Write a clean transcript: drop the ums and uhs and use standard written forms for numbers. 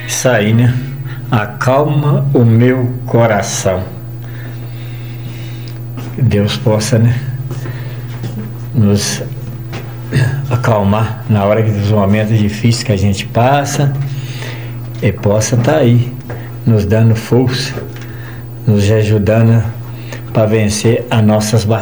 Isso aí, né? Acalma o meu coração. Que Deus possa, né, nos acalmar na hora dos momentos difíceis que a gente passa e possa estar aí nos dando força, nos ajudando para vencer as nossas batalhas.